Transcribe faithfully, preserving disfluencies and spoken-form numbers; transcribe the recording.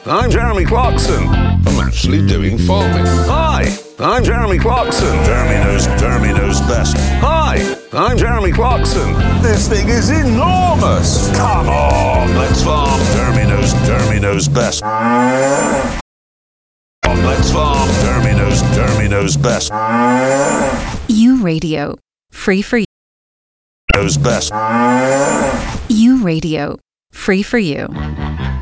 I'm Jeremy Clarkson. I'm actually doing farming. Hi, I'm Jeremy Clarkson. Jeremy knows, Jeremy knows best. Hi, I'm Jeremy Clarkson. This thing is enormous. Come on, let's farm. Jeremy knows, Jeremy knows best. Come on, let's farm. Jeremy knows, Jeremy knows best. U Radio, free for you. Knows best. U Radio, free for you.